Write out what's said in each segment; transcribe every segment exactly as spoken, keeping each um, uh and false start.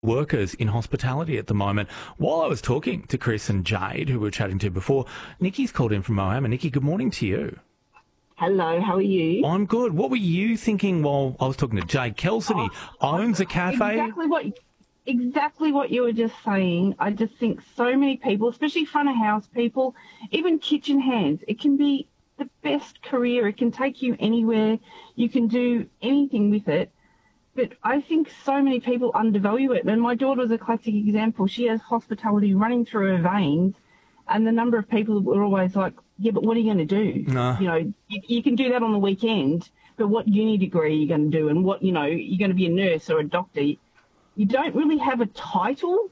workers in hospitality at the moment. While I was talking to Chris and Jade, who we were chatting to before, Nikki's called in from Moama. Nikki, good morning to you. Hello, how are you? I'm good. What were you thinking while I was talking to Jade? Kelson oh, owns a cafe. Exactly what, exactly what you were just saying. I just think so many people, especially front of house people, even kitchen hands, it can be the best career. It can take you anywhere. You can do anything with it. But I think so many people undervalue it. And my daughter is a classic example. She has hospitality running through her veins. And the number of people were always like, yeah, but what are you going to do? No. You know, you, you can do that on the weekend, but what uni degree are you going to do? And what, you know, you're going to be a nurse or a doctor. You don't really have a title.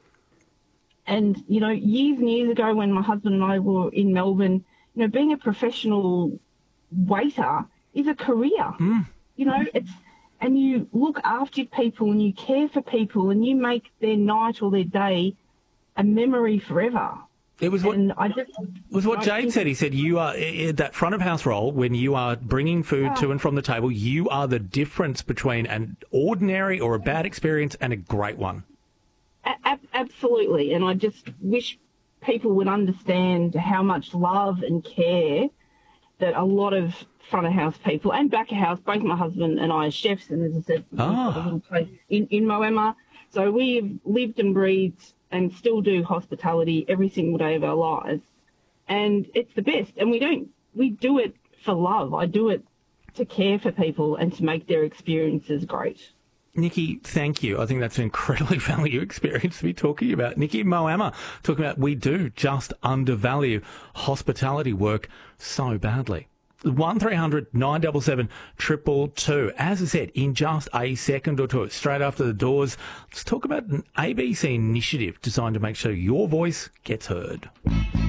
And, you know, years and years ago when my husband and I were in Melbourne, you know, being a professional waiter is a career. Mm. You know, it's, and you look after people and you care for people and you make their night or their day a memory forever. It was what, and I just, was what I Jade think, said. He said, you are, that front of house role, when you are bringing food yeah. to and from the table, you are the difference between an ordinary or a bad experience and a great one. A- absolutely. And I just wish people would understand how much love and care that a lot of front of house people and back of house, both my husband and I are chefs, and as I said, Oh. we've got a little place in, in Moama. So we've lived and breathed and still do hospitality every single day of our lives. And it's the best. And we don't, we do it for love. I do it to care for people and to make their experiences great. Nikki, thank you. I think that's an incredibly valuable experience to be talking about. Nikki Moama talking about we do just undervalue hospitality work so badly. one three hundred nine seven seven two two two. As I said, in just a second or two, straight after the doors, let's talk about an A B C initiative designed to make sure your voice gets heard.